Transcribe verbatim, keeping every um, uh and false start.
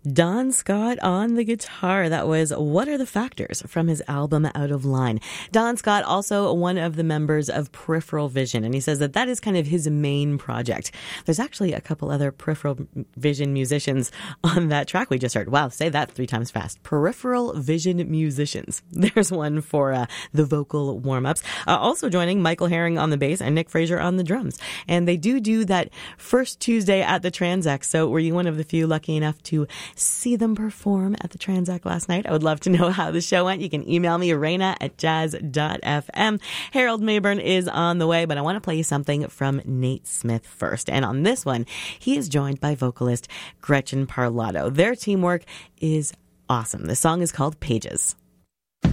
Don Scott on the guitar. That was What Are the Factors from his album Out of Line. Don Scott, also one of the members of Peripheral Vision, and he says that that is kind of his main project. There's actually a couple other Peripheral Vision musicians on that track we just heard. Wow, say that three times fast. Peripheral Vision musicians. There's one for uh, the vocal warm-ups. Uh, also joining Michael Herring on the bass and Nick Fraser on the drums. And they do do that first Tuesday at the Transact. So were you one of the few lucky enough to see them perform at the Transact last night? I would love to know how the show went. You can email me, Raina at jazz dot f m. Harold Mayburn is on the way, but I want to play you something from Nate Smith first. And on this one, he is joined by vocalist Gretchen Parlato. Their teamwork is awesome. The song is called Pages.